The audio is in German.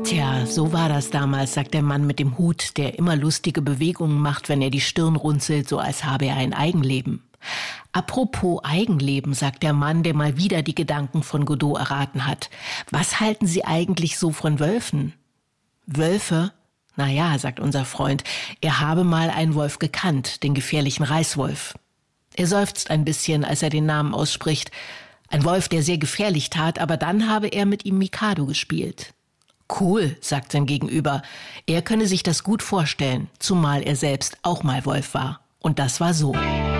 Tja, so war das damals, sagt der Mann mit dem Hut, der immer lustige Bewegungen macht, wenn er die Stirn runzelt, so als habe er ein Eigenleben. Apropos Eigenleben, sagt der Mann, der mal wieder die Gedanken von Godot erraten hat. Was halten Sie eigentlich so von Wölfen? Wölfe? Naja, sagt unser Freund, er habe mal einen Wolf gekannt, den gefährlichen Reißwolf. Er seufzt ein bisschen, als er den Namen ausspricht. Ein Wolf, der sehr gefährlich tat, aber dann habe er mit ihm Mikado gespielt. Cool, sagt sein Gegenüber. Er könne sich das gut vorstellen, zumal er selbst auch mal Wolf war. Und das war so.